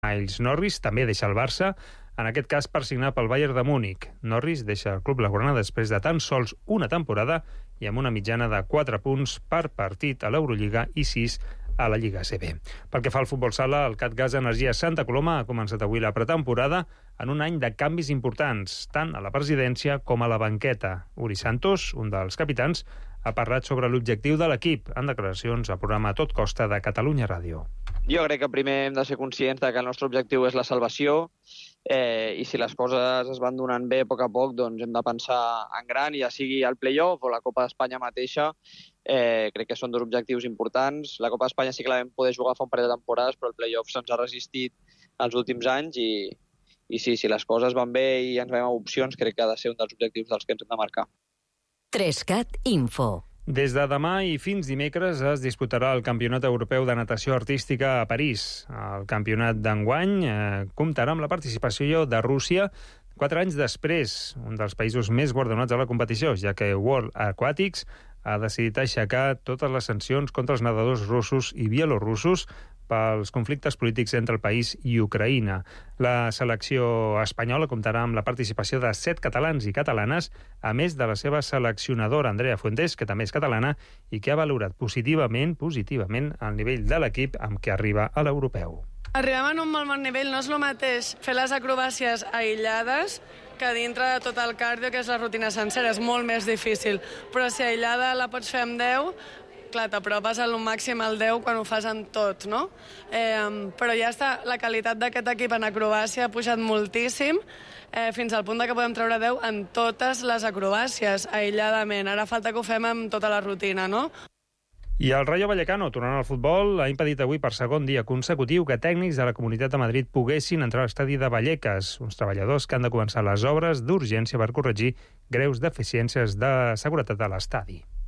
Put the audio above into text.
Miles Norris també deixa el Barça, en aquest cas per signar pel Bayern de Múnich. Norris deixa el club blaugrana després de tan sols una temporada i amb una mitjana de 4 punts per partit a l'Eurolliga i 6 a la Lliga ACB. Pel que fa al futbol sala, el CatGas Energia Santa Coloma ha començat avui la pretemporada en un any de canvis importants, tant a la presidència com a la banqueta. Uri Santos, un dels capitans, ha parlat sobre l'objectiu de l'equip en declaracions al programa Tot Costa de Catalunya Ràdio. Jo crec que primer hem de ser conscients que el nostre objectiu és la salvació i si les coses es van donant bé a poc, doncs hem de pensar en gran, ja sigui el play-off o la Copa d'Espanya mateixa. Crec que són dos objectius importants. La Copa d'Espanya sí que la vam poder jugar fa un parell de temporades, però el play-off se'ns ha resistit els últims anys i sí, si les coses van bé i ens veiem a opcions, crec que ha de ser un dels objectius dels que ens hem de marcar. 3Cat Info. Des de demà i fins dimecres es disputarà el Campionat Europeu de Natació Artística a París. El campionat d'enguany comptarà amb la participació de Rússia 4 anys després, un dels països més guardonats a la competició, ja que World Aquatics ha decidit aixecar totes les sancions contra els nedadors russos i bielorussos pels conflictes polítics entre el país i Ucraïna. La selecció espanyola comptarà amb la participació de 7 catalans i catalanes, a més de la seva seleccionadora Andrea Fuentes, que també és catalana i que ha valorat positivament el nivell de l'equip amb què arriba a l'europeu. Arribem en un molt bon nivell, no és el mateix fer les acrobàcies aïllades que dintre de tot el cardio, que és la rutina sencera, és molt més difícil. Però si aïllada la pots fer amb 10, clar, t'apropes al màxim al 10 quan ho fas amb tot, no? Però ja està, la qualitat d'aquest equip en acrobàcia ha pujat moltíssim, fins al punt que podem treure 10 en totes les acrobàcies, aïlladament. Ara falta que ho fem amb tota la rutina, no? I el Rayo Vallecano, tornant al futbol, ha impedit avui per segon dia consecutiu que tècnics de la Comunitat de Madrid poguessin entrar a l'estadi de Vallecas, uns treballadors que han de començar les obres d'urgència per corregir greus deficiències de seguretat a l'estadi.